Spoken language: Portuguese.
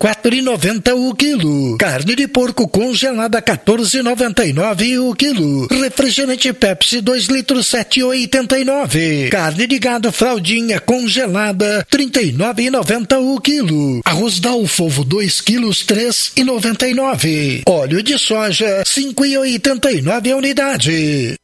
24,90 o quilo. Carne de porco congelada 14,99 o quilo. Refrigerante Pepsi 2 litros 7,89. Carne de gado fraldinha congelada 39,90 o quilo. Arroz Dalfo 2 quilos 3,99. Óleo de soja 5,89 a unidade.